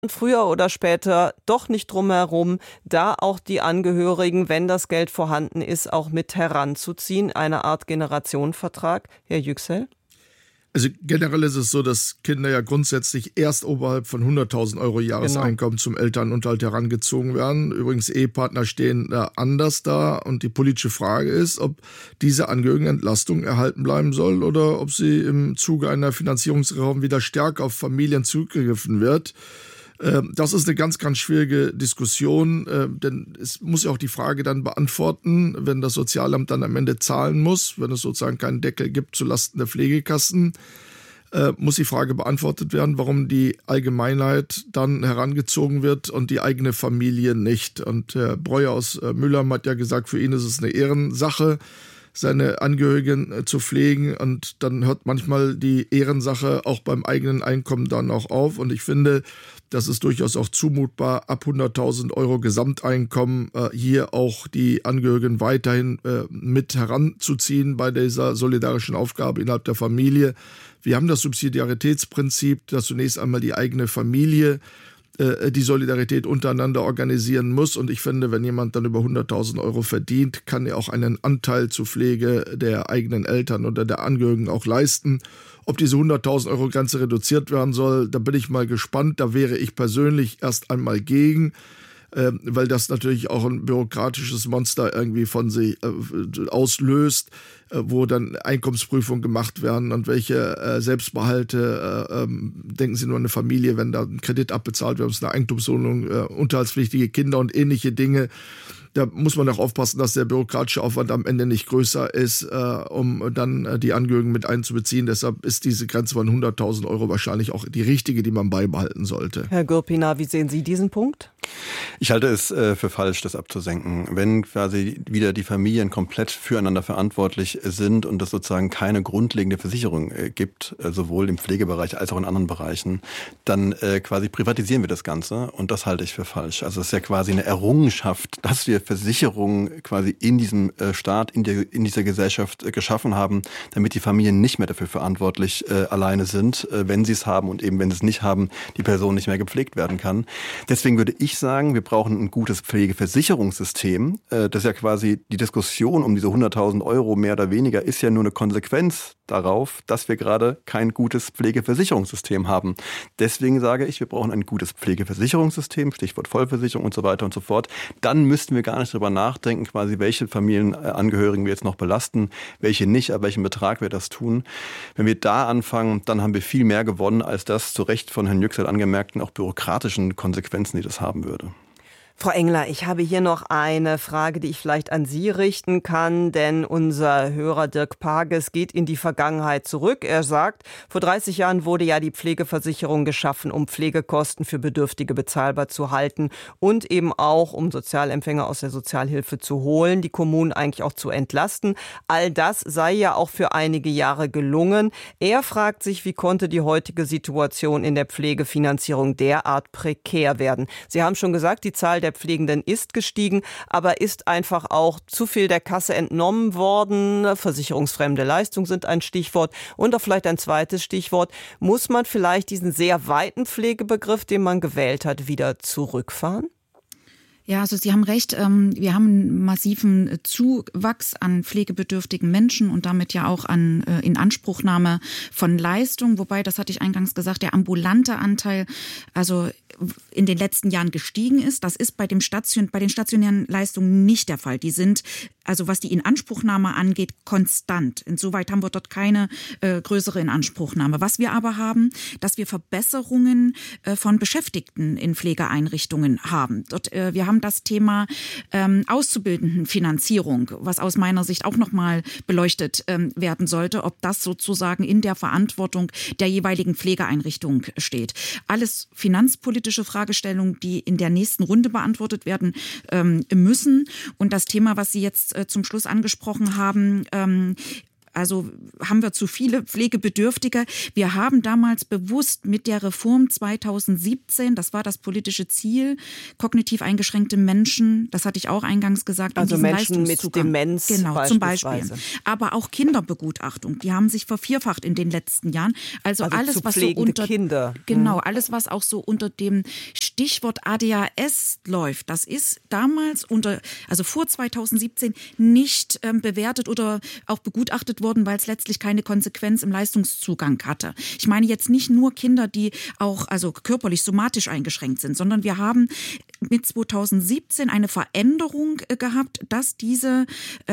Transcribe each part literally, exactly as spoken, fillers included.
früher oder später doch nicht drum herum, da auch die Angehörigen, wenn das Geld vorhanden ist, auch mit heranzuziehen, eine Art Generationenvertrag. Herr Yüksel? Also generell ist es so, dass Kinder ja grundsätzlich erst oberhalb von hunderttausend Euro Jahreseinkommen genau. zum Elternunterhalt herangezogen werden. Übrigens, Ehepartner stehen da anders da. Und die politische Frage ist, ob diese Angehörigenentlastung erhalten bleiben soll oder ob sie im Zuge einer Finanzierungsreform wieder stärker auf Familien zurückgegriffen wird. Das ist eine ganz, ganz schwierige Diskussion, denn es muss ja auch die Frage dann beantworten, wenn das Sozialamt dann am Ende zahlen muss, wenn es sozusagen keinen Deckel gibt zulasten der Pflegekassen, muss die Frage beantwortet werden, warum die Allgemeinheit dann herangezogen wird und die eigene Familie nicht. Und Herr Breuer aus Mülheim hat ja gesagt, für ihn ist es eine Ehrensache, seine Angehörigen zu pflegen, und dann hört manchmal die Ehrensache auch beim eigenen Einkommen dann auch auf. Und ich finde, das ist durchaus auch zumutbar, ab hunderttausend Euro Gesamteinkommen äh, hier auch die Angehörigen weiterhin äh, mit heranzuziehen bei dieser solidarischen Aufgabe innerhalb der Familie. Wir haben das Subsidiaritätsprinzip, dass zunächst einmal die eigene Familie äh, die Solidarität untereinander organisieren muss. Und ich finde, wenn jemand dann über hunderttausend Euro verdient, kann er auch einen Anteil zur Pflege der eigenen Eltern oder der Angehörigen auch leisten. Ob diese hunderttausend Euro Grenze reduziert werden soll, da bin ich mal gespannt. Da wäre ich persönlich erst einmal gegen, äh, weil das natürlich auch ein bürokratisches Monster irgendwie von sich äh, auslöst, äh, wo dann Einkommensprüfungen gemacht werden und welche äh, Selbstbehalte, äh, äh, denken Sie nur an eine Familie, wenn da ein Kredit abbezahlt wird, ist eine Eigentumswohnung, äh, unterhaltspflichtige Kinder und ähnliche Dinge. Da muss man auch aufpassen, dass der bürokratische Aufwand am Ende nicht größer ist, äh, um dann äh, die Angehörigen mit einzubeziehen. Deshalb ist diese Grenze von hunderttausend Euro wahrscheinlich auch die richtige, die man beibehalten sollte. Herr Gürpina, wie sehen Sie diesen Punkt? Ich halte es äh, für falsch, das abzusenken. Wenn quasi wieder die Familien komplett füreinander verantwortlich sind und es sozusagen keine grundlegende Versicherung äh, gibt, äh, sowohl im Pflegebereich als auch in anderen Bereichen, dann äh, quasi privatisieren wir das Ganze, und das halte ich für falsch. Also es ist ja quasi eine Errungenschaft, dass wir Versicherungen quasi in diesem äh, Staat, in, der, in dieser Gesellschaft äh, geschaffen haben, damit die Familien nicht mehr dafür verantwortlich äh, alleine sind, äh, wenn sie es haben, und eben, wenn sie es nicht haben, die Person nicht mehr gepflegt werden kann. Deswegen würde ich sagen, wir brauchen ein gutes Pflegeversicherungssystem. Äh, das ist ja quasi die Diskussion um diese hunderttausend Euro mehr oder weniger ist ja nur eine Konsequenz darauf, dass wir gerade kein gutes Pflegeversicherungssystem haben. Deswegen sage ich, wir brauchen ein gutes Pflegeversicherungssystem, Stichwort Vollversicherung und so weiter und so fort. Dann müssten wir gar nicht drüber nachdenken, quasi welche Familienangehörigen wir jetzt noch belasten, welche nicht, ab welchem Betrag wir das tun. Wenn wir da anfangen, dann haben wir viel mehr gewonnen, als das zu Recht von Herrn Yüksel angemerkten auch bürokratischen Konsequenzen, die das haben würde. Frau Engler, ich habe hier noch eine Frage, die ich vielleicht an Sie richten kann, denn unser Hörer Dirk Pages geht in die Vergangenheit zurück. Er sagt, vor dreißig Jahren wurde ja die Pflegeversicherung geschaffen, um Pflegekosten für Bedürftige bezahlbar zu halten und eben auch, um Sozialempfänger aus der Sozialhilfe zu holen, die Kommunen eigentlich auch zu entlasten. All das sei ja auch für einige Jahre gelungen. Er fragt sich, wie konnte die heutige Situation in der Pflegefinanzierung derart prekär werden? Sie haben schon gesagt, die Zahl der Pflegenden ist gestiegen, aber ist einfach auch zu viel der Kasse entnommen worden. Versicherungsfremde Leistungen sind ein Stichwort. Und auch vielleicht ein zweites Stichwort. Muss man vielleicht diesen sehr weiten Pflegebegriff, den man gewählt hat, wieder zurückfahren? Ja, also Sie haben recht. Wir haben einen massiven Zuwachs an pflegebedürftigen Menschen und damit ja auch an Inanspruchnahme von Leistungen. Wobei, das hatte ich eingangs gesagt, der ambulante Anteil, also in den letzten Jahren gestiegen ist. Das ist bei dem Station, bei den stationären Leistungen nicht der Fall. Die sind, also was die Inanspruchnahme angeht, konstant. Insoweit haben wir dort keine äh, größere Inanspruchnahme. Was wir aber haben, dass wir Verbesserungen äh, von Beschäftigten in Pflegeeinrichtungen haben. Dort, äh, wir haben das Thema ähm, Auszubildendenfinanzierung, was aus meiner Sicht auch nochmal beleuchtet ähm, werden sollte, ob das sozusagen in der Verantwortung der jeweiligen Pflegeeinrichtung steht. Alles finanzpolitische Fragestellungen, die in der nächsten Runde beantwortet werden ähm, müssen. Und das Thema, was Sie jetzt äh, zum Schluss angesprochen haben, ähm, Also haben wir zu viele Pflegebedürftige. Wir haben damals bewusst mit der Reform zweitausendsiebzehn, das war das politische Ziel, kognitiv eingeschränkte Menschen, das hatte ich auch eingangs gesagt, also in Menschen mit Demenz genau, zum Beispiel. Aber auch Kinderbegutachtung, die haben sich vervierfacht in den letzten Jahren. Also, also alles, was so unter Kinder. Genau, alles, was auch so unter dem Stichwort A D H S läuft, das ist damals unter, also vor zweitausendsiebzehn nicht ähm, bewertet oder auch begutachtet worden, weil es letztlich keine Konsequenz im Leistungszugang hatte. Ich meine jetzt nicht nur Kinder, die auch also körperlich, somatisch eingeschränkt sind, sondern wir haben mit zweitausendsiebzehn eine Veränderung äh, gehabt, dass diese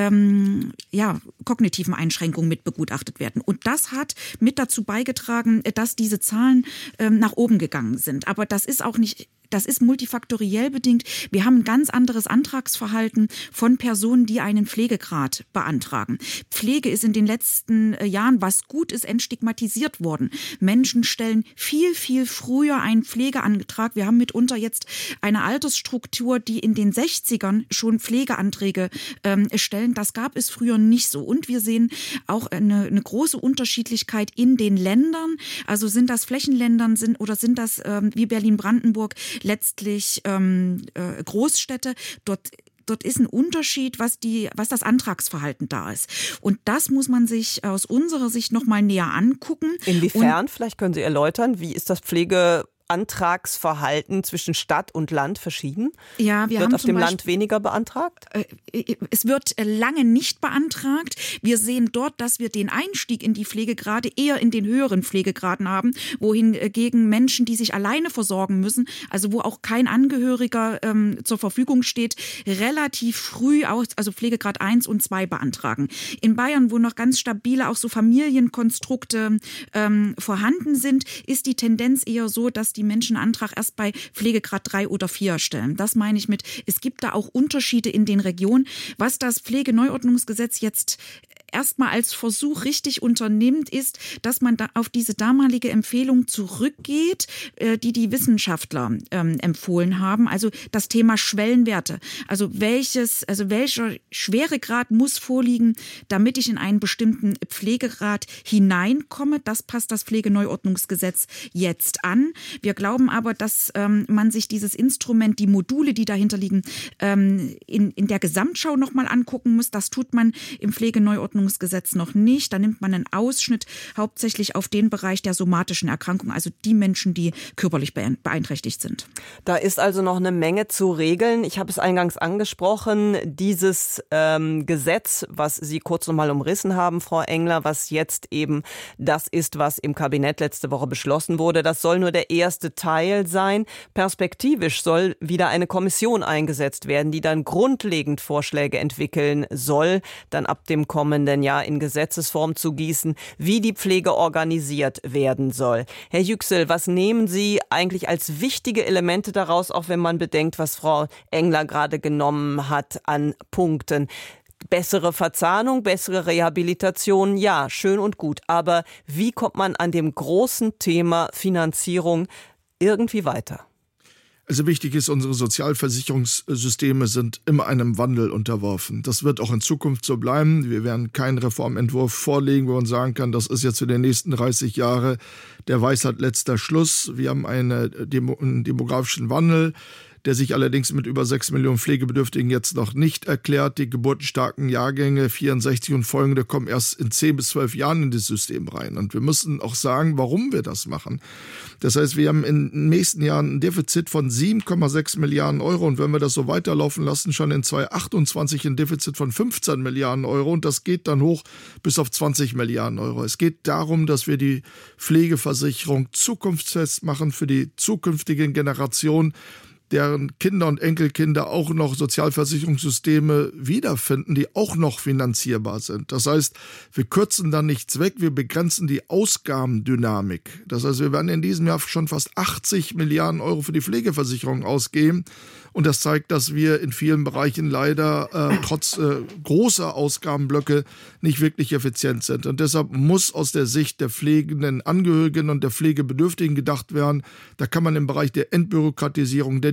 ähm, ja, kognitiven Einschränkungen mit begutachtet werden. Und das hat mit dazu beigetragen, dass diese Zahlen ähm, nach oben gegangen sind. Aber das ist auch nicht Das ist multifaktoriell bedingt. Wir haben ein ganz anderes Antragsverhalten von Personen, die einen Pflegegrad beantragen. Pflege ist in den letzten Jahren, was gut ist, entstigmatisiert worden. Menschen stellen viel, viel früher einen Pflegeantrag. Wir haben mitunter jetzt eine Altersstruktur, die in den sechzigern schon Pflegeanträge ähm, stellen. Das gab es früher nicht so. Und wir sehen auch eine, eine große Unterschiedlichkeit in den Ländern. Also sind das Flächenländern sind oder sind das ähm, wie Berlin-Brandenburg letztlich ähm, äh, Großstädte. Dort Dort ist ein Unterschied, was die, was das Antragsverhalten da ist. Und das muss man sich aus unserer Sicht noch mal näher angucken. Inwiefern? Und vielleicht können Sie erläutern, wie ist das Pflege Antragsverhalten zwischen Stadt und Land verschieden? Ja, wir wird haben auf dem Beispiel, Land weniger beantragt? Es wird lange nicht beantragt. Wir sehen dort, dass wir den Einstieg in die Pflegegrade eher in den höheren Pflegegraden haben, wohingegen Menschen, die sich alleine versorgen müssen, also wo auch kein Angehöriger ähm, zur Verfügung steht, relativ früh auch, also Pflegegrad eins und zwei beantragen. In Bayern, wo noch ganz stabile auch so Familienkonstrukte ähm, vorhanden sind, ist die Tendenz eher so, dass die Menschen einen Antrag erst bei Pflegegrad drei oder vier stellen. Das meine ich mit, es gibt da auch Unterschiede in den Regionen. Was das Pflegeneuordnungsgesetz jetzt erstmal als Versuch richtig unternimmt, ist, dass man da auf diese damalige Empfehlung zurückgeht, äh, die die Wissenschaftler ähm, empfohlen haben. Also das Thema Schwellenwerte. Also welches, also welcher Schweregrad muss vorliegen, damit ich in einen bestimmten Pflegegrad hineinkomme. Das passt das Pflegeneuordnungsgesetz jetzt an. Wir glauben aber, dass ähm, man sich dieses Instrument, die Module, die dahinter liegen, ähm, in, in der Gesamtschau nochmal angucken muss. Das tut man im Pflegeneuordnungsgesetz noch nicht. Da nimmt man einen Ausschnitt hauptsächlich auf den Bereich der somatischen Erkrankung, also die Menschen, die körperlich beeinträchtigt sind. Da ist also noch eine Menge zu regeln. Ich habe es eingangs angesprochen, dieses ähm, Gesetz, was Sie kurz noch mal umrissen haben, Frau Engler, was jetzt eben das ist, was im Kabinett letzte Woche beschlossen wurde, das soll nur der erste Teil sein. Perspektivisch soll wieder eine Kommission eingesetzt werden, die dann grundlegend Vorschläge entwickeln soll, dann ab dem kommenden Jahr in Gesetzesform zu gießen, wie die Pflege organisiert werden soll. Herr Yüksel, was nehmen Sie eigentlich als wichtige Elemente daraus, auch wenn man bedenkt, was Frau Engler gerade genommen hat an Punkten? Bessere Verzahnung, bessere Rehabilitation, ja, schön und gut. Aber wie kommt man an dem großen Thema Finanzierung irgendwie weiter? Also wichtig ist, unsere Sozialversicherungssysteme sind immer einem Wandel unterworfen. Das wird auch in Zukunft so bleiben. Wir werden keinen Reformentwurf vorlegen, wo man sagen kann, das ist jetzt für die nächsten dreißig Jahre der Weisheit letzter Schluss. Wir haben eine Demo- einen demografischen Wandel, der sich allerdings mit über sechs Millionen Pflegebedürftigen jetzt noch nicht erklärt. Die geburtenstarken Jahrgänge vierundsechzig und folgende kommen erst in zehn bis zwölf Jahren in das System rein. Und wir müssen auch sagen, warum wir das machen. Das heißt, wir haben in den nächsten Jahren ein Defizit von sieben Komma sechs Milliarden Euro. Und wenn wir das so weiterlaufen lassen, schon in zweitausendachtundzwanzig ein Defizit von fünfzehn Milliarden Euro. Und das geht dann hoch bis auf zwanzig Milliarden Euro. Es geht darum, dass wir die Pflegeversicherung zukunftsfest machen für die zukünftigen Generationen, deren Kinder und Enkelkinder auch noch Sozialversicherungssysteme wiederfinden, die auch noch finanzierbar sind. Das heißt, wir kürzen da nichts weg, wir begrenzen die Ausgabendynamik. Das heißt, wir werden in diesem Jahr schon fast achtzig Milliarden Euro für die Pflegeversicherung ausgeben. Und das zeigt, dass wir in vielen Bereichen leider äh, trotz äh, großer Ausgabenblöcke nicht wirklich effizient sind. Und deshalb muss aus der Sicht der pflegenden Angehörigen und der Pflegebedürftigen gedacht werden. Da kann man im Bereich der Entbürokratisierung, der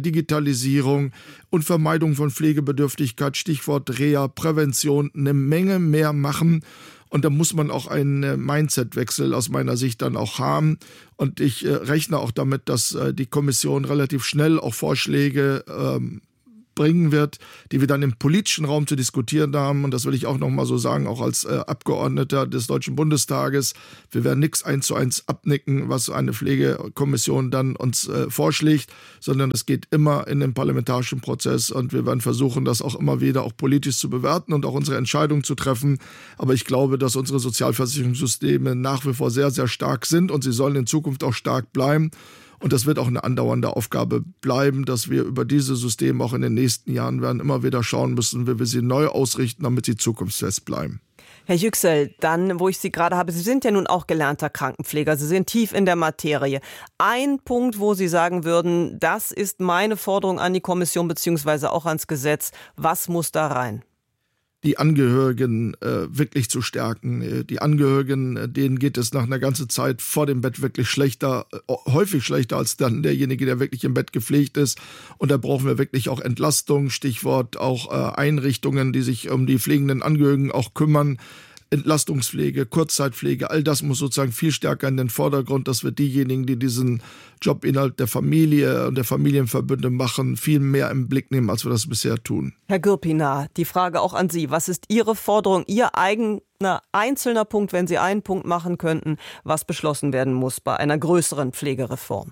Digitalisierung und Vermeidung von Pflegebedürftigkeit, Stichwort Reha, Prävention, eine Menge mehr machen. Und da muss man auch einen Mindset-Wechsel aus meiner Sicht dann auch haben. Und ich äh, rechne auch damit, dass äh, die Kommission relativ schnell auch Vorschläge ähm, bringen wird, die wir dann im politischen Raum zu diskutieren haben. Und das will ich auch noch mal so sagen, auch als äh, Abgeordneter des Deutschen Bundestages. Wir werden nichts eins zu eins abnicken, was eine Pflegekommission dann uns äh, vorschlägt, sondern es geht immer in den parlamentarischen Prozess. Und wir werden versuchen, das auch immer wieder auch politisch zu bewerten und auch unsere Entscheidungen zu treffen. Aber ich glaube, dass unsere Sozialversicherungssysteme nach wie vor sehr, sehr stark sind und sie sollen in Zukunft auch stark bleiben. Und das wird auch eine andauernde Aufgabe bleiben, dass wir über diese Systeme auch in den nächsten Jahren werden immer wieder schauen müssen, wie wir sie neu ausrichten, damit sie zukunftsfest bleiben. Herr Yüksel, dann, wo ich Sie gerade habe, Sie sind ja nun auch gelernter Krankenpfleger, Sie sind tief in der Materie. Ein Punkt, wo Sie sagen würden, das ist meine Forderung an die Kommission beziehungsweise auch ans Gesetz, was muss da rein? Die Angehörigen äh, wirklich zu stärken. Die Angehörigen, denen geht es nach einer ganzen Zeit vor dem Bett wirklich schlechter, äh, häufig schlechter als dann derjenige, der wirklich im Bett gepflegt ist. Und da brauchen wir wirklich auch Entlastung, Stichwort auch äh, Einrichtungen, die sich um die pflegenden Angehörigen auch kümmern. Entlastungspflege, Kurzzeitpflege, all das muss sozusagen viel stärker in den Vordergrund, dass wir diejenigen, die diesen Job innerhalb der Familie und der Familienverbünde machen, viel mehr im Blick nehmen, als wir das bisher tun. Herr Gürpina, die Frage auch an Sie. Was ist Ihre Forderung, Ihr eigener einzelner Punkt, wenn Sie einen Punkt machen könnten, was beschlossen werden muss bei einer größeren Pflegereform?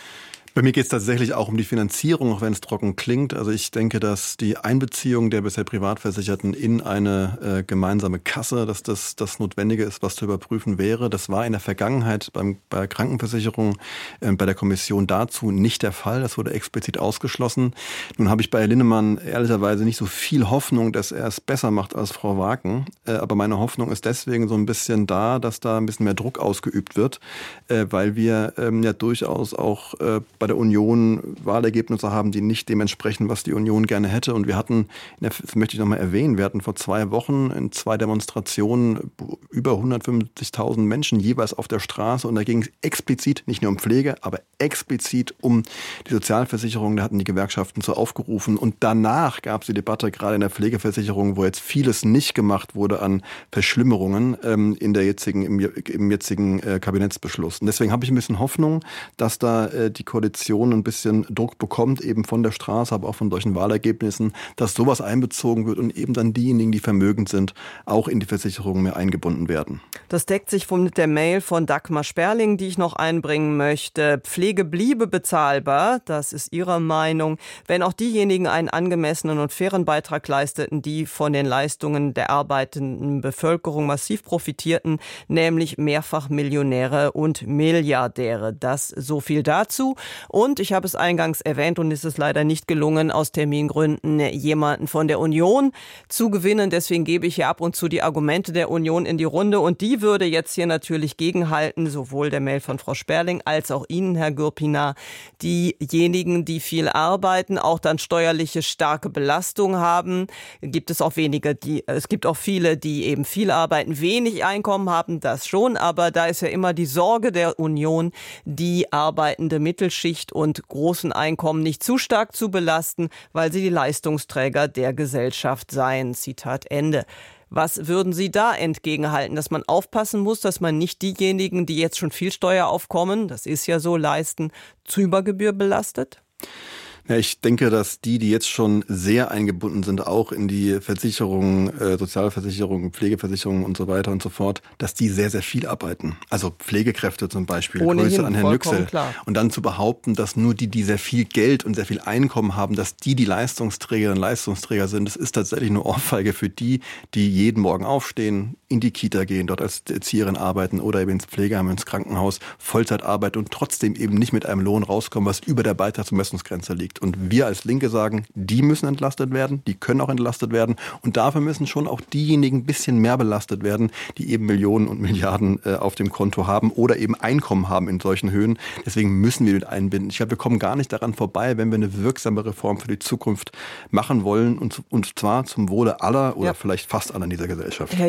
Bei mir geht es tatsächlich auch um die Finanzierung, auch wenn es trocken klingt. Also ich denke, dass die Einbeziehung der bisher Privatversicherten in eine äh, gemeinsame Kasse, dass das das Notwendige ist, was zu überprüfen wäre. Das war in der Vergangenheit beim, bei Krankenversicherung, äh, bei der Kommission dazu nicht der Fall. Das wurde explizit ausgeschlossen. Nun habe ich bei Herr Linnemann ehrlicherweise nicht so viel Hoffnung, dass er es besser macht als Frau Waken. Äh, aber meine Hoffnung ist deswegen so ein bisschen da, dass da ein bisschen mehr Druck ausgeübt wird, äh, weil wir ähm, ja durchaus auch äh, bei der Union Wahlergebnisse haben, die nicht dem entsprechen, was die Union gerne hätte. Und wir hatten, das möchte ich noch mal erwähnen, wir hatten vor zwei Wochen in zwei Demonstrationen über hundertfünfzigtausend Menschen jeweils auf der Straße. Und da ging es explizit, nicht nur um Pflege, aber explizit um die Sozialversicherung. Da hatten die Gewerkschaften zu aufgerufen. Und danach gab es die Debatte gerade in der Pflegeversicherung, wo jetzt vieles nicht gemacht wurde an Verschlimmerungen ähm, in der jetzigen, im, im jetzigen äh, Kabinettsbeschluss. Und deswegen habe ich ein bisschen Hoffnung, dass da äh, die Koalition ein bisschen Druck bekommt, eben von der Straße, aber auch von solchen Wahlergebnissen, dass sowas einbezogen wird und eben dann diejenigen, die vermögend sind, auch in die Versicherung mehr eingebunden werden. Das deckt sich mit der Mail von Dagmar Sperling, die ich noch einbringen möchte. Pflege bliebe bezahlbar, das ist ihre Meinung, wenn auch diejenigen einen angemessenen und fairen Beitrag leisteten, die von den Leistungen der arbeitenden Bevölkerung massiv profitierten, nämlich Mehrfachmillionäre und Milliardäre. Das so viel dazu. Und ich habe es eingangs erwähnt und es ist leider nicht gelungen, aus Termingründen jemanden von der Union zu gewinnen. Deswegen gebe ich hier ab und zu die Argumente der Union in die Runde. Und die würde jetzt hier natürlich gegenhalten, sowohl der Mail von Frau Sperling als auch Ihnen, Herr Gürpina. Diejenigen, die viel arbeiten, auch dann steuerliche starke Belastung haben, gibt es auch wenige, die, es gibt auch viele, die eben viel arbeiten, wenig Einkommen haben, das schon. Aber da ist ja immer die Sorge der Union, die arbeitende Mittelschicht und großen Einkommen nicht zu stark zu belasten, weil sie die Leistungsträger der Gesellschaft seien. Zitat Ende. Was würden Sie da entgegenhalten, dass man aufpassen muss, dass man nicht diejenigen, die jetzt schon viel Steueraufkommen, das ist ja so, leisten, zu Übergebühr belastet? Ja, ich denke, dass die, die jetzt schon sehr eingebunden sind, auch in die Versicherungen, äh, Sozialversicherungen, Pflegeversicherungen und so weiter und so fort, dass die sehr, sehr viel arbeiten. Also Pflegekräfte zum Beispiel, Ohnehin, Grüße an Herrn Yüksel. Klar. Und dann zu behaupten, dass nur die, die sehr viel Geld und sehr viel Einkommen haben, dass die die Leistungsträgerinnen und Leistungsträger sind, das ist tatsächlich eine Ohrfeige für die, die jeden Morgen aufstehen, in die Kita gehen, dort als Erzieherin arbeiten oder eben ins Pflegeheim, ins Krankenhaus, Vollzeit arbeiten und trotzdem eben nicht mit einem Lohn rauskommen, was über der Beitragsbemessungsgrenze liegt. Und wir als Linke sagen, die müssen entlastet werden, die können auch entlastet werden und dafür müssen schon auch diejenigen ein bisschen mehr belastet werden, die eben Millionen und Milliarden äh, auf dem Konto haben oder eben Einkommen haben in solchen Höhen. Deswegen müssen wir mit einbinden. Ich glaube, wir kommen gar nicht daran vorbei, wenn wir eine wirksame Reform für die Zukunft machen wollen und, und zwar zum Wohle aller oder ja. vielleicht fast aller in dieser Gesellschaft. Herr Yüksel,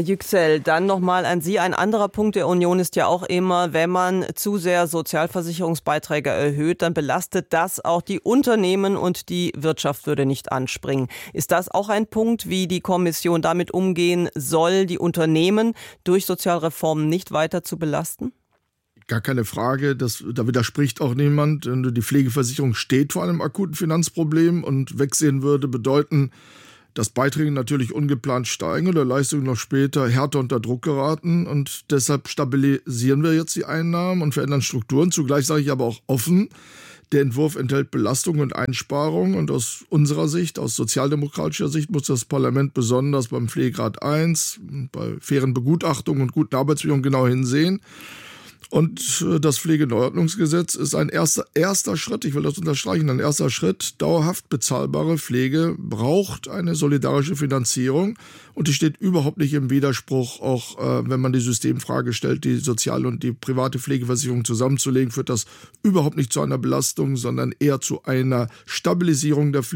Yüksel, dann nochmal an Sie. Ein anderer Punkt der Union ist ja auch immer, wenn man zu sehr Sozialversicherungsbeiträge erhöht, dann belastet das auch die Unternehmen und die Wirtschaft würde nicht anspringen. Ist das auch ein Punkt, wie die Kommission damit umgehen soll, die Unternehmen durch Sozialreformen nicht weiter zu belasten? Gar keine Frage, das, da widerspricht auch niemand. Die Pflegeversicherung steht vor einem akuten Finanzproblem und wegsehen würde bedeuten, dass Beiträge natürlich ungeplant steigen oder Leistungen noch später härter unter Druck geraten. Und deshalb stabilisieren wir jetzt die Einnahmen und verändern Strukturen. Zugleich sage ich aber auch offen, der Entwurf enthält Belastungen und Einsparungen. Und aus unserer Sicht, aus sozialdemokratischer Sicht, muss das Parlament besonders beim Pflegegrad eins, bei fairen Begutachtungen und guten Arbeitsbedingungen genau hinsehen. Und das Pflegeneuordnungsgesetz ist ein erster, erster Schritt, ich will das unterstreichen, ein erster Schritt. Dauerhaft bezahlbare Pflege braucht eine solidarische Finanzierung und die steht überhaupt nicht im Widerspruch, auch äh, wenn man die Systemfrage stellt, die soziale und die private Pflegeversicherung zusammenzulegen, führt das überhaupt nicht zu einer Belastung, sondern eher zu einer Stabilisierung der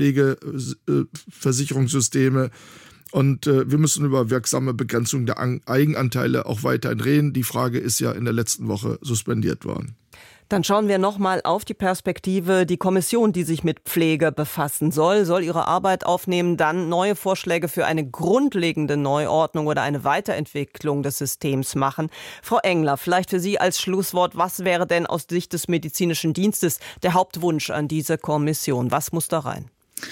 Pflegeversicherungssysteme. Und äh, wir müssen über wirksame Begrenzung der An- Eigenanteile auch weiterhin reden. Die Frage ist ja in der letzten Woche suspendiert worden. Dann schauen wir nochmal auf die Perspektive. Die Kommission, die sich mit Pflege befassen soll, soll ihre Arbeit aufnehmen, dann neue Vorschläge für eine grundlegende Neuordnung oder eine Weiterentwicklung des Systems machen. Frau Engler, vielleicht für Sie als Schlusswort, was wäre denn aus Sicht des medizinischen Dienstes der Hauptwunsch an diese Kommission? Was muss da rein?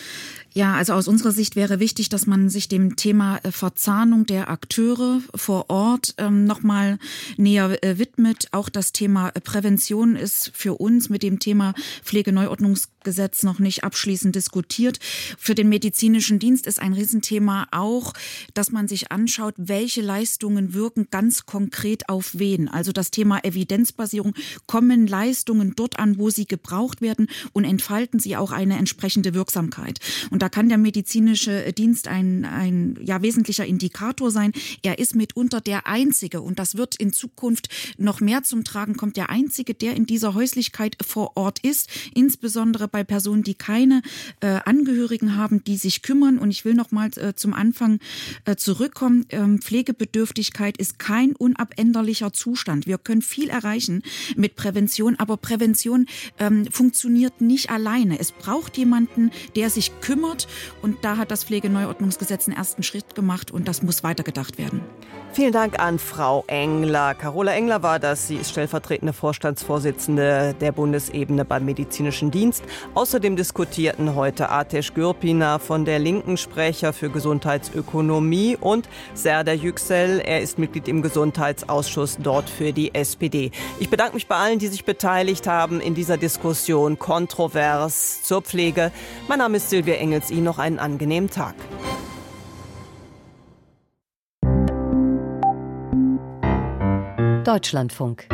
Ja, also aus unserer Sicht wäre wichtig, dass man sich dem Thema Verzahnung der Akteure vor Ort ähm, nochmal näher äh, widmet. Auch das Thema Prävention ist für uns mit dem Thema Pflegeneuordnungsgesetz noch nicht abschließend diskutiert. Für den medizinischen Dienst ist ein Riesenthema auch, dass man sich anschaut, welche Leistungen wirken ganz konkret auf wen. Also das Thema Evidenzbasierung. Kommen Leistungen dort an, wo sie gebraucht werden und entfalten sie auch eine entsprechende Wirksamkeit? Und da kann der medizinische Dienst ein, ein ja, wesentlicher Indikator sein. Er ist mitunter der Einzige, und das wird in Zukunft noch mehr zum Tragen kommen, der Einzige, der in dieser Häuslichkeit vor Ort ist, insbesondere bei Personen, die keine äh, Angehörigen haben, die sich kümmern. Und ich will noch mal äh, zum Anfang äh, zurückkommen. Ähm, Pflegebedürftigkeit ist kein unabänderlicher Zustand. Wir können viel erreichen mit Prävention, aber Prävention ähm, funktioniert nicht alleine. Es braucht jemanden, der sich kümmert. Und da hat das Pflegeneuordnungsgesetz einen ersten Schritt gemacht und das muss weitergedacht werden. Vielen Dank an Frau Engler. Carola Engler war das. Sie ist stellvertretende Vorstandsvorsitzende der Bundesebene beim Medizinischen Dienst. Außerdem diskutierten heute Ateş Gürpınar von der Linken, Sprecher für Gesundheitsökonomie, und Serdar Yüksel. Er ist Mitglied im Gesundheitsausschuss dort für die S P D. Ich bedanke mich bei allen, die sich beteiligt haben in dieser Diskussion kontrovers zur Pflege. Mein Name ist Silvia Engels. Ihnen noch einen angenehmen Tag. Deutschlandfunk.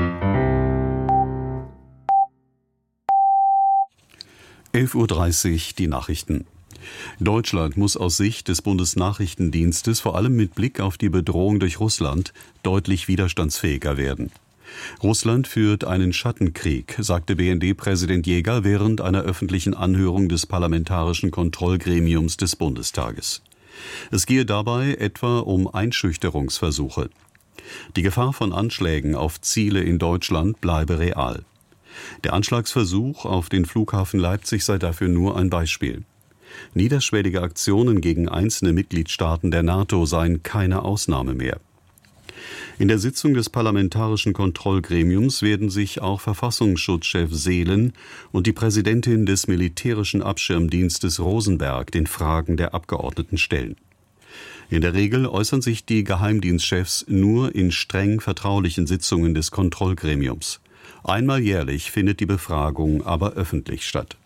elf Uhr dreißig, die Nachrichten. Deutschland muss aus Sicht des Bundesnachrichtendienstes vor allem mit Blick auf die Bedrohung durch Russland deutlich widerstandsfähiger werden. Russland führt einen Schattenkrieg, sagte B N D-Präsident Jäger während einer öffentlichen Anhörung des Parlamentarischen Kontrollgremiums des Bundestages. Es gehe dabei etwa um Einschüchterungsversuche. Die Gefahr von Anschlägen auf Ziele in Deutschland bleibe real. Der Anschlagsversuch auf den Flughafen Leipzig sei dafür nur ein Beispiel. Niederschwellige Aktionen gegen einzelne Mitgliedstaaten der NATO seien keine Ausnahme mehr. In der Sitzung des Parlamentarischen Kontrollgremiums werden sich auch Verfassungsschutzchef Seelen und die Präsidentin des militärischen Abschirmdienstes Rosenberg den Fragen der Abgeordneten stellen. In der Regel äußern sich die Geheimdienstchefs nur in streng vertraulichen Sitzungen des Kontrollgremiums. Einmal jährlich findet die Befragung aber öffentlich statt.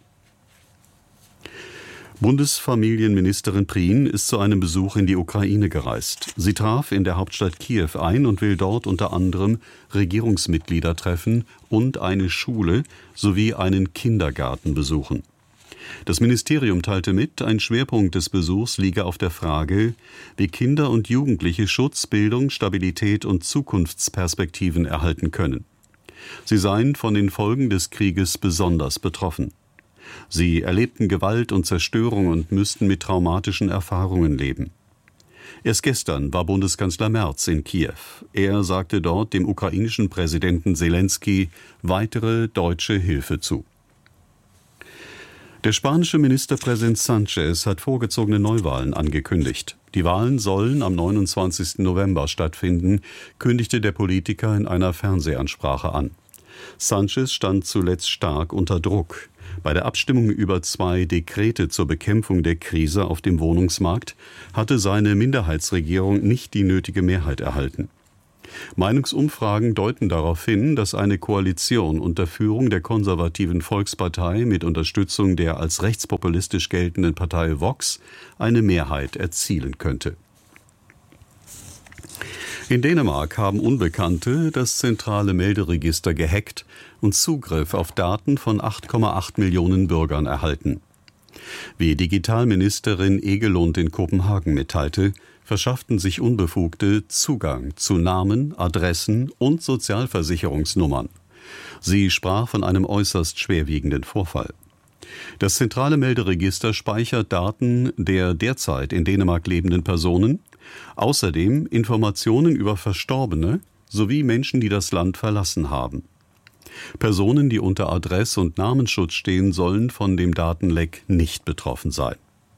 Bundesfamilienministerin Prien ist zu einem Besuch in die Ukraine gereist. Sie traf in der Hauptstadt Kiew ein und will dort unter anderem Regierungsmitglieder treffen und eine Schule sowie einen Kindergarten besuchen. Das Ministerium teilte mit, ein Schwerpunkt des Besuchs liege auf der Frage, wie Kinder und Jugendliche Schutz, Bildung, Stabilität und Zukunftsperspektiven erhalten können. Sie seien von den Folgen des Krieges besonders betroffen. Sie erlebten Gewalt und Zerstörung und müssten mit traumatischen Erfahrungen leben. Erst gestern war Bundeskanzler Merz in Kiew. Er sagte dort dem ukrainischen Präsidenten Selenskyj weitere deutsche Hilfe zu. Der spanische Ministerpräsident Sánchez hat vorgezogene Neuwahlen angekündigt. Die Wahlen sollen am neunundzwanzigsten November stattfinden, kündigte der Politiker in einer Fernsehansprache an. Sánchez stand zuletzt stark unter Druck. Bei der Abstimmung über zwei Dekrete zur Bekämpfung der Krise auf dem Wohnungsmarkt hatte seine Minderheitsregierung nicht die nötige Mehrheit erhalten. Meinungsumfragen deuten darauf hin, dass eine Koalition unter Führung der konservativen Volkspartei mit Unterstützung der als rechtspopulistisch geltenden Partei Vox eine Mehrheit erzielen könnte. In Dänemark haben Unbekannte das zentrale Melderegister gehackt und Zugriff auf Daten von acht Komma acht Millionen Bürgern erhalten. Wie Digitalministerin Egelund in Kopenhagen mitteilte, verschafften sich Unbefugte Zugang zu Namen, Adressen und Sozialversicherungsnummern. Sie sprach von einem äußerst schwerwiegenden Vorfall. Das zentrale Melderegister speichert Daten der derzeit in Dänemark lebenden Personen, außerdem Informationen über Verstorbene sowie Menschen, die das Land verlassen haben. Personen, die unter Adress- und Namensschutz stehen, sollen von dem Datenleck nicht betroffen sein.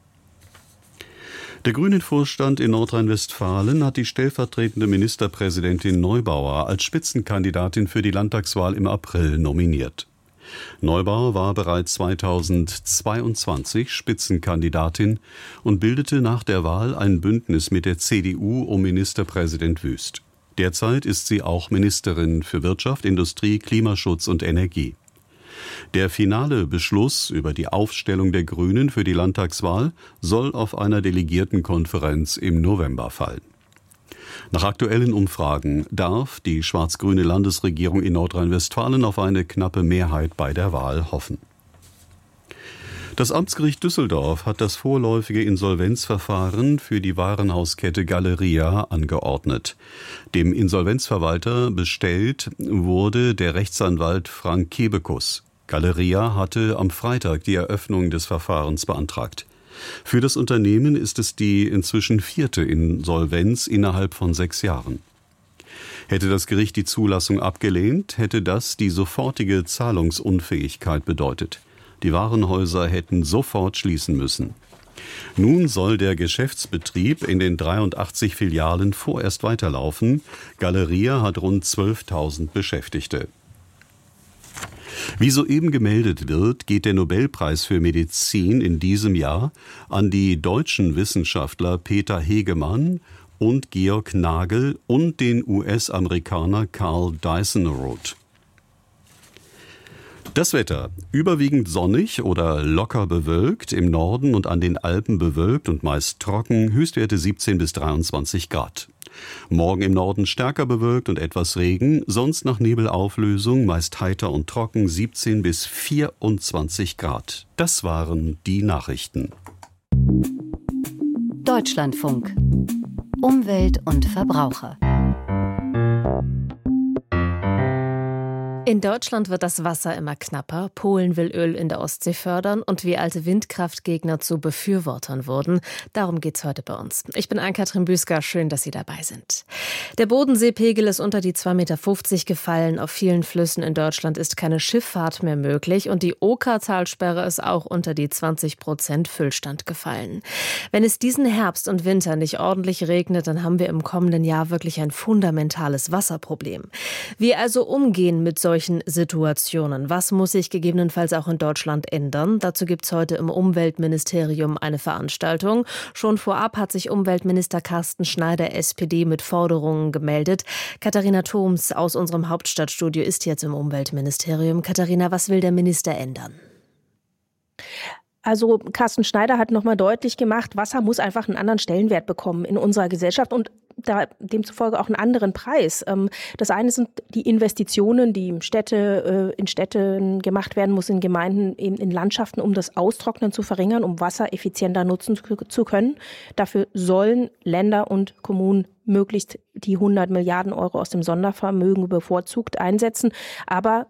Der Grünen-Vorstand in Nordrhein-Westfalen hat die stellvertretende Ministerpräsidentin Neubauer als Spitzenkandidatin für die Landtagswahl im April nominiert. Neubauer war bereits zweitausendzweiundzwanzig Spitzenkandidatin und bildete nach der Wahl ein Bündnis mit der C D U um Ministerpräsident Wüst. Derzeit ist sie auch Ministerin für Wirtschaft, Industrie, Klimaschutz und Energie. Der finale Beschluss über die Aufstellung der Grünen für die Landtagswahl soll auf einer Delegiertenkonferenz im November fallen. Nach aktuellen Umfragen darf die schwarz-grüne Landesregierung in Nordrhein-Westfalen auf eine knappe Mehrheit bei der Wahl hoffen. Das Amtsgericht Düsseldorf hat das vorläufige Insolvenzverfahren für die Warenhauskette Galeria angeordnet. Dem Insolvenzverwalter bestellt wurde der Rechtsanwalt Frank Kebekus. Galeria hatte am Freitag die Eröffnung des Verfahrens beantragt. Für das Unternehmen ist es die inzwischen vierte Insolvenz innerhalb von sechs Jahren. Hätte das Gericht die Zulassung abgelehnt, hätte das die sofortige Zahlungsunfähigkeit bedeutet. Die Warenhäuser hätten sofort schließen müssen. Nun soll der Geschäftsbetrieb in den dreiundachtzig Filialen vorerst weiterlaufen. Galeria hat rund zwölftausend Beschäftigte. Wie soeben gemeldet wird, geht der Nobelpreis für Medizin in diesem Jahr an die deutschen Wissenschaftler Peter Hegemann und Georg Nagel und den U S-Amerikaner Carl Dyson-Roth. Das Wetter: überwiegend sonnig oder locker bewölkt, im Norden und an den Alpen bewölkt und meist trocken, Höchstwerte siebzehn bis dreiundzwanzig Grad. Morgen im Norden stärker bewölkt und etwas Regen, sonst nach Nebelauflösung, meist heiter und trocken, siebzehn bis vierundzwanzig Grad. Das waren die Nachrichten. Deutschlandfunk. Umwelt und Verbraucher. In Deutschland wird das Wasser immer knapper. Polen will Öl in der Ostsee fördern und wir alte Windkraftgegner zu Befürwortern wurden. Darum geht's heute bei uns. Ich bin Ann-Kathrin Büsker. Schön, dass Sie dabei sind. Der Bodenseepegel ist unter die zwei Komma fünfzig Meter gefallen. Auf vielen Flüssen in Deutschland ist keine Schifffahrt mehr möglich und die Okertalsperre ist auch unter die zwanzig Prozent Füllstand gefallen. Wenn es diesen Herbst und Winter nicht ordentlich regnet, dann haben wir im kommenden Jahr wirklich ein fundamentales Wasserproblem. Wie also umgehen mit solchen solchen Situationen? Was muss sich gegebenenfalls auch in Deutschland ändern? Dazu gibt es heute im Umweltministerium eine Veranstaltung. Schon vorab hat sich Umweltminister Carsten Schneider, S P D, mit Forderungen gemeldet. Katharina Thoms aus unserem Hauptstadtstudio ist jetzt im Umweltministerium. Katharina, was will der Minister ändern? Also Carsten Schneider hat nochmal deutlich gemacht, Wasser muss einfach einen anderen Stellenwert bekommen in unserer Gesellschaft und da demzufolge auch einen anderen Preis. Das eine sind die Investitionen, die in Städte, in Städten gemacht werden muss, in Gemeinden, eben in Landschaften, um das Austrocknen zu verringern, um Wasser effizienter nutzen zu können. Dafür sollen Länder und Kommunen möglichst die hundert Milliarden Euro aus dem Sondervermögen bevorzugt einsetzen. Aber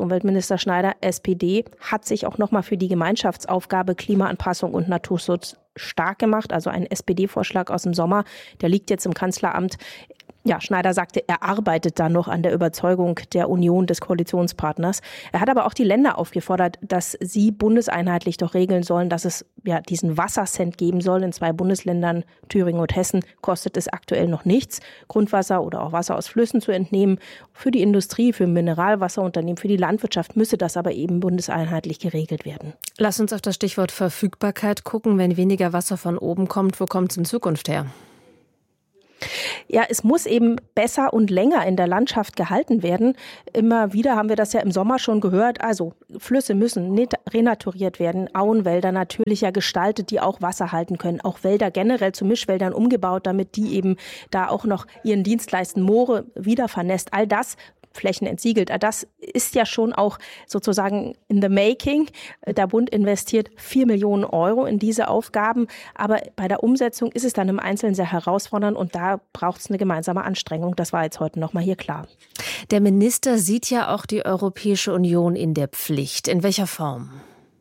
Bundesumweltminister Schneider, S P D, hat sich auch nochmal für die Gemeinschaftsaufgabe Klimaanpassung und Naturschutz stark gemacht. Also ein S P D-Vorschlag aus dem Sommer, der liegt jetzt im Kanzleramt. Ja, Schneider sagte, er arbeitet da noch an der Überzeugung der Union des Koalitionspartners. Er hat aber auch die Länder aufgefordert, dass sie bundeseinheitlich doch regeln sollen, dass es ja diesen Wassercent geben soll. In zwei Bundesländern, Thüringen und Hessen, kostet es aktuell noch nichts, Grundwasser oder auch Wasser aus Flüssen zu entnehmen. Für die Industrie, für Mineralwasserunternehmen, für die Landwirtschaft müsse das aber eben bundeseinheitlich geregelt werden. Lass uns auf das Stichwort Verfügbarkeit gucken. Wenn weniger Wasser von oben kommt, wo kommt es in Zukunft her? Ja, es muss eben besser und länger in der Landschaft gehalten werden. Immer wieder haben wir das ja im Sommer schon gehört. Also Flüsse müssen renaturiert werden, Auenwälder natürlicher gestaltet, die auch Wasser halten können. Auch Wälder generell zu Mischwäldern umgebaut, damit die eben da auch noch ihren Dienst leisten. Moore wieder vernässt. All das Flächen entsiegelt. Das ist ja schon auch sozusagen in the making. Der Bund investiert vier Millionen Euro in diese Aufgaben. Aber bei der Umsetzung ist es dann im Einzelnen sehr herausfordernd und da braucht es eine gemeinsame Anstrengung. Das war jetzt heute nochmal hier klar. Der Minister sieht ja auch die Europäische Union in der Pflicht. In welcher Form?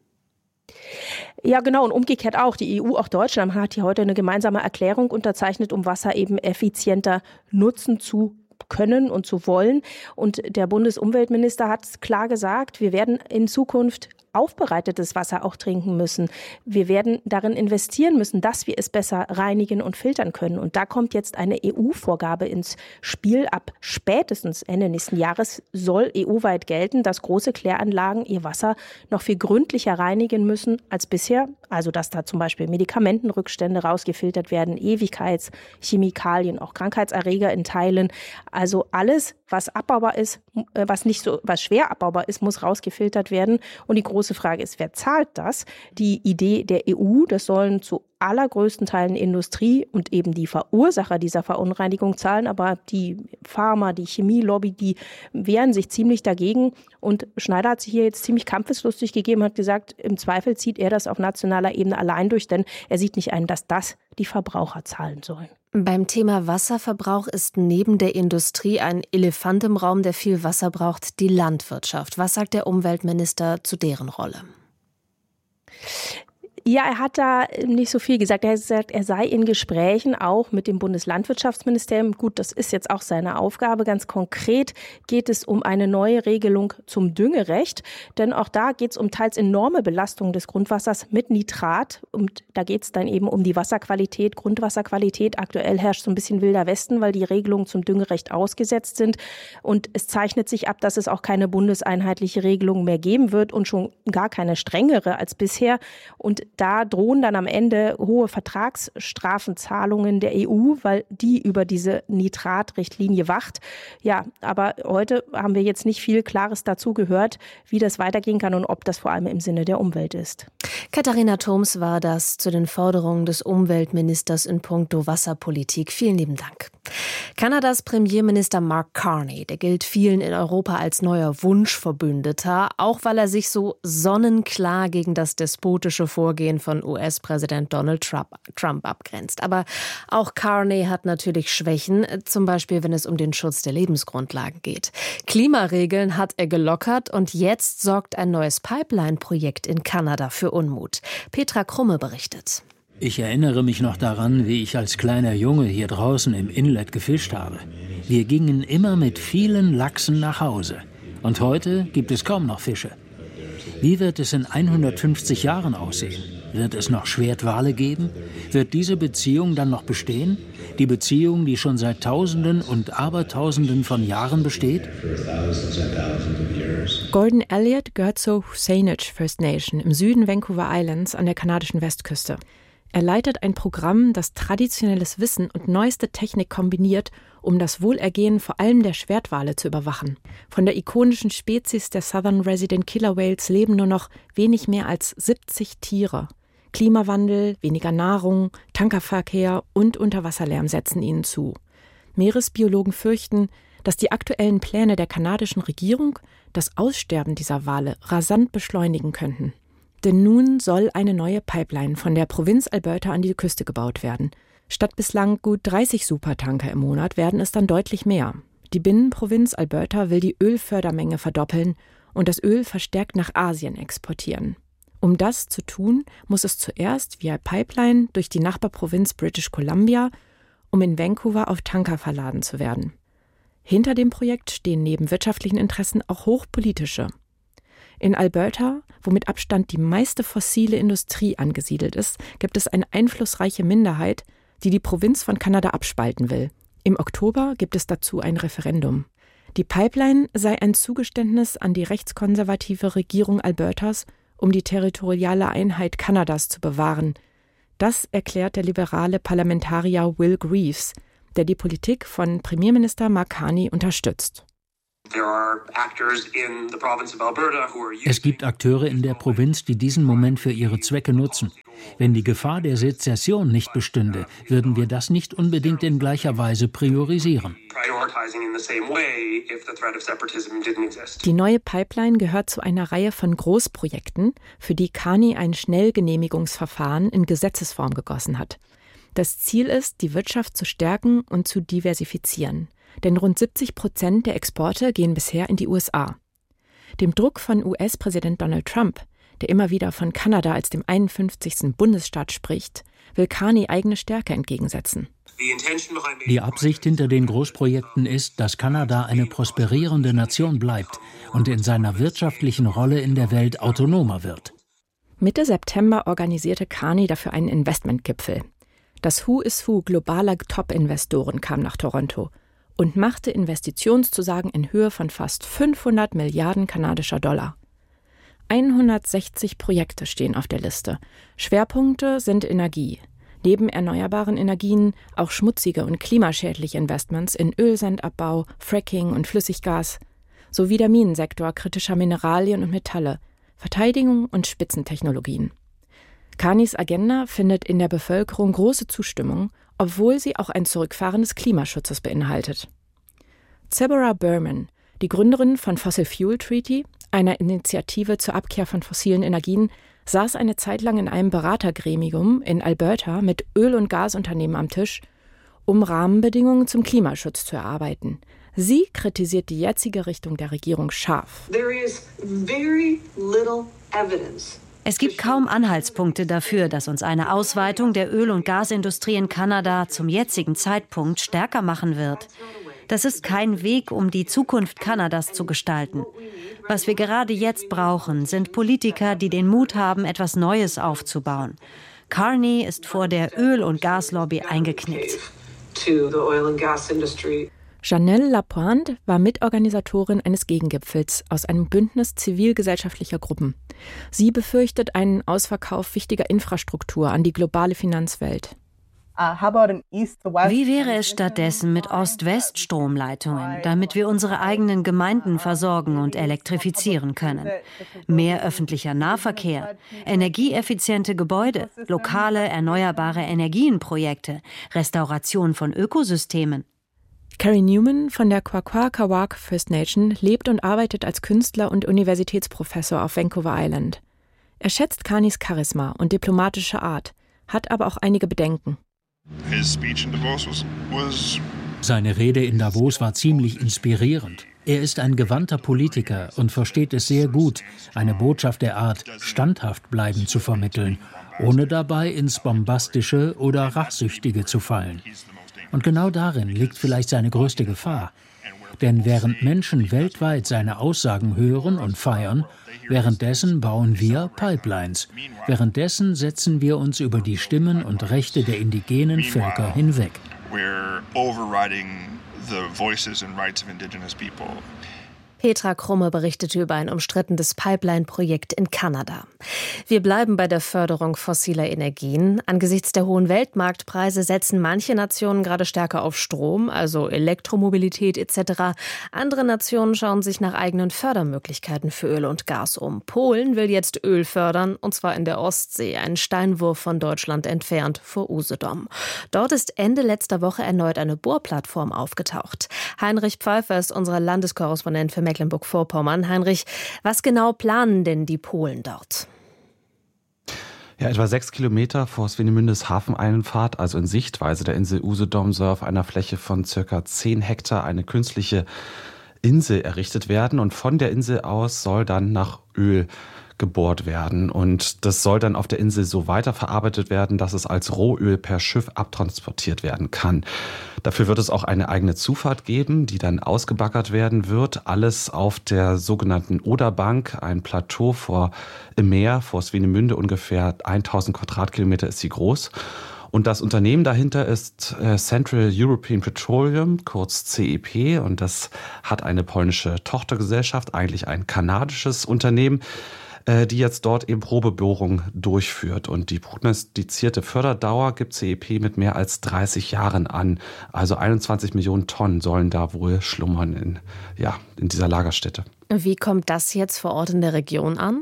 Ja, genau. Und umgekehrt auch. Die E U, auch Deutschland, hat hier heute eine gemeinsame Erklärung unterzeichnet, um Wasser eben effizienter nutzen zu können und zu wollen. Und der Bundesumweltminister hat klar gesagt, wir werden in Zukunft aufbereitetes Wasser auch trinken müssen. Wir werden darin investieren müssen, dass wir es besser reinigen und filtern können. Und da kommt jetzt eine E U-Vorgabe ins Spiel. Ab spätestens Ende nächsten Jahres soll E U-weit gelten, dass große Kläranlagen ihr Wasser noch viel gründlicher reinigen müssen als bisher. Also dass da zum Beispiel Medikamentenrückstände rausgefiltert werden, Ewigkeitschemikalien, auch Krankheitserreger in Teilen. Also alles, was abbaubar ist, was nicht so, was schwer abbaubar ist, muss rausgefiltert werden. Und die große Frage ist, wer zahlt das? Die Idee der E U, das sollen zu allergrößten Teilen Industrie und eben die Verursacher dieser Verunreinigung zahlen, aber die Pharma, die Chemielobby, die wehren sich ziemlich dagegen und Schneider hat sich hier jetzt ziemlich kampfeslustig gegeben, hat gesagt, im Zweifel zieht er das auf nationaler Ebene allein durch, denn er sieht nicht ein, dass das die Verbraucher zahlen sollen. Beim Thema Wasserverbrauch ist neben der Industrie ein Elefant im Raum, der viel Wasser braucht, die Landwirtschaft. Was sagt der Umweltminister zu deren Rolle? Ja, er hat da nicht so viel gesagt. Er hat gesagt, er sei in Gesprächen auch mit dem Bundeslandwirtschaftsministerium. Gut, das ist jetzt auch seine Aufgabe. Ganz konkret geht es um eine neue Regelung zum Düngerecht. Denn auch da geht es um teils enorme Belastung des Grundwassers mit Nitrat. Und da geht es dann eben um die Wasserqualität, Grundwasserqualität. Aktuell herrscht so ein bisschen wilder Westen, weil die Regelungen zum Düngerecht ausgesetzt sind. Und es zeichnet sich ab, dass es auch keine bundeseinheitliche Regelung mehr geben wird und schon gar keine strengere als bisher. Und da drohen dann am Ende hohe Vertragsstrafenzahlungen der E U, weil die über diese Nitratrichtlinie wacht. Ja, aber heute haben wir jetzt nicht viel Klares dazu gehört, wie das weitergehen kann und ob das vor allem im Sinne der Umwelt ist. Katharina Thoms war das zu den Forderungen des Umweltministers in puncto Wasserpolitik. Vielen lieben Dank. Kanadas Premierminister Mark Carney, der gilt vielen in Europa als neuer Wunschverbündeter, auch weil er sich so sonnenklar gegen das despotische Vorgehen von U S-Präsident Donald Trump abgrenzt. Aber auch Carney hat natürlich Schwächen, zum Beispiel wenn es um den Schutz der Lebensgrundlagen geht. Klimaregeln hat er gelockert und jetzt sorgt ein neues Pipeline-Projekt in Kanada für Unmut. Petra Krumme berichtet. Ich erinnere mich noch daran, wie ich als kleiner Junge hier draußen im Inlet gefischt habe. Wir gingen immer mit vielen Lachsen nach Hause. Und heute gibt es kaum noch Fische. Wie wird es in hundertfünfzig Jahren aussehen? Wird es noch Schwertwale geben? Wird diese Beziehung dann noch bestehen? Die Beziehung, die schon seit Tausenden und Abertausenden von Jahren besteht? Gordon Elliott gehört zur Saanich First Nation im Süden Vancouver Islands an der kanadischen Westküste. Er leitet ein Programm, das traditionelles Wissen und neueste Technik kombiniert, um das Wohlergehen vor allem der Schwertwale zu überwachen. Von der ikonischen Spezies der Southern Resident Killer Whales leben nur noch wenig mehr als siebzig Tiere. Klimawandel, weniger Nahrung, Tankerverkehr und Unterwasserlärm setzen ihnen zu. Meeresbiologen fürchten, dass die aktuellen Pläne der kanadischen Regierung das Aussterben dieser Wale rasant beschleunigen könnten. Denn nun soll eine neue Pipeline von der Provinz Alberta an die Küste gebaut werden. Statt bislang gut dreißig Supertanker im Monat werden es dann deutlich mehr. Die Binnenprovinz Alberta will die Ölfördermenge verdoppeln und das Öl verstärkt nach Asien exportieren. Um das zu tun, muss es zuerst via Pipeline durch die Nachbarprovinz British Columbia, um in Vancouver auf Tanker verladen zu werden. Hinter dem Projekt stehen neben wirtschaftlichen Interessen auch hochpolitische. In Alberta, wo mit Abstand die meiste fossile Industrie angesiedelt ist, gibt es eine einflussreiche Minderheit, die die Provinz von Kanada abspalten will. Im Oktober gibt es dazu ein Referendum. Die Pipeline sei ein Zugeständnis an die rechtskonservative Regierung Albertas, um die territoriale Einheit Kanadas zu bewahren. Das erklärt der liberale Parlamentarier Will Greaves, der die Politik von Premierminister Mark Carney unterstützt. Es gibt Akteure in der Provinz, die diesen Moment für ihre Zwecke nutzen. Wenn die Gefahr der Sezession nicht bestünde, würden wir das nicht unbedingt in gleicher Weise priorisieren. Die neue Pipeline gehört zu einer Reihe von Großprojekten, für die Carney ein Schnellgenehmigungsverfahren in Gesetzesform gegossen hat. Das Ziel ist, die Wirtschaft zu stärken und zu diversifizieren. Denn rund siebzig Prozent der Exporte gehen bisher in die U S A. Dem Druck von U S-Präsident Donald Trump, der immer wieder von Kanada als dem einundfünfzigsten Bundesstaat spricht, will Carney eigene Stärke entgegensetzen. Die Absicht hinter den Großprojekten ist, dass Kanada eine prosperierende Nation bleibt und in seiner wirtschaftlichen Rolle in der Welt autonomer wird. Mitte September organisierte Carney dafür einen Investmentgipfel. Das Who is Who globaler Top-Investoren kam nach Toronto und machte Investitionszusagen in Höhe von fast fünfhundert Milliarden kanadischer Dollar. hundertsechzig Projekte stehen auf der Liste. Schwerpunkte sind Energie. Neben erneuerbaren Energien auch schmutzige und klimaschädliche Investments in Ölsandabbau, Fracking und Flüssiggas, sowie der Minensektor kritischer Mineralien und Metalle, Verteidigung und Spitzentechnologien. Carneys Agenda findet in der Bevölkerung große Zustimmung, obwohl sie auch ein Zurückfahren des Klimaschutzes beinhaltet. Deborah Berman, die Gründerin von Fossil Fuel Treaty, einer Initiative zur Abkehr von fossilen Energien, saß eine Zeit lang in einem Beratergremium in Alberta mit Öl- und Gasunternehmen am Tisch, um Rahmenbedingungen zum Klimaschutz zu erarbeiten. Sie kritisiert die jetzige Richtung der Regierung scharf. There is very little evidence. Es gibt kaum Anhaltspunkte dafür, dass uns eine Ausweitung der Öl- und Gasindustrie in Kanada zum jetzigen Zeitpunkt stärker machen wird. Das ist kein Weg, um die Zukunft Kanadas zu gestalten. Was wir gerade jetzt brauchen, sind Politiker, die den Mut haben, etwas Neues aufzubauen. Carney ist vor der Öl- und Gaslobby eingeknickt. Janelle Lapointe war Mitorganisatorin eines Gegengipfels aus einem Bündnis zivilgesellschaftlicher Gruppen. Sie befürchtet einen Ausverkauf wichtiger Infrastruktur an die globale Finanzwelt. Wie wäre es stattdessen mit Ost-West-Stromleitungen, damit wir unsere eigenen Gemeinden versorgen und elektrifizieren können? Mehr öffentlicher Nahverkehr, energieeffiziente Gebäude, lokale erneuerbare Energienprojekte, Restauration von Ökosystemen. Carey Newman von der Kwakwaka'wakw First Nation lebt und arbeitet als Künstler und Universitätsprofessor auf Vancouver Island. Er schätzt Carneys Charisma und diplomatische Art, hat aber auch einige Bedenken. Seine Rede in Davos war ziemlich inspirierend. Er ist ein gewandter Politiker und versteht es sehr gut, eine Botschaft der Art standhaft bleiben zu vermitteln, ohne dabei ins Bombastische oder Rachsüchtige zu fallen. Und genau darin liegt vielleicht seine größte Gefahr. Denn während Menschen weltweit seine Aussagen hören und feiern, währenddessen bauen wir Pipelines. Währenddessen setzen wir uns über die Stimmen und Rechte der indigenen Völker hinweg. Petra Krumme berichtete über ein umstrittenes Pipeline-Projekt in Kanada. Wir bleiben bei der Förderung fossiler Energien. Angesichts der hohen Weltmarktpreise setzen manche Nationen gerade stärker auf Strom, also Elektromobilität et cetera. Andere Nationen schauen sich nach eigenen Fördermöglichkeiten für Öl und Gas um. Polen will jetzt Öl fördern, und zwar in der Ostsee, einen Steinwurf von Deutschland entfernt vor Usedom. Dort ist Ende letzter Woche erneut eine Bohrplattform aufgetaucht. Heinrich Pfeiffer ist unser Landeskorrespondent für Mecklenburg-Vorpommern. Heinrich, was genau planen denn die Polen dort? Ja, etwa sechs Kilometer vor Swinemundes Hafeneinfahrt, also in Sichtweise der Insel Usedom, soll auf einer Fläche von circa zehn Hektar eine künstliche Insel errichtet werden. Und von der Insel aus soll dann nach Öl gebohrt werden. Und das soll dann auf der Insel so weiterverarbeitet werden, dass es als Rohöl per Schiff abtransportiert werden kann. Dafür wird es auch eine eigene Zufahrt geben, die dann ausgebaggert werden wird. Alles auf der sogenannten Oderbank, ein Plateau vor, im Meer vor Swinemünde, ungefähr tausend Quadratkilometer ist sie groß. Und das Unternehmen dahinter ist Central European Petroleum, kurz C E P. Und das hat eine polnische Tochtergesellschaft, eigentlich ein kanadisches Unternehmen, die jetzt dort eben Probebohrungen durchführt. Und die prognostizierte Förderdauer gibt C E P mit mehr als dreißig Jahren an. Also einundzwanzig Millionen Tonnen sollen da wohl schlummern in, ja, in dieser Lagerstätte. Wie kommt das jetzt vor Ort in der Region an?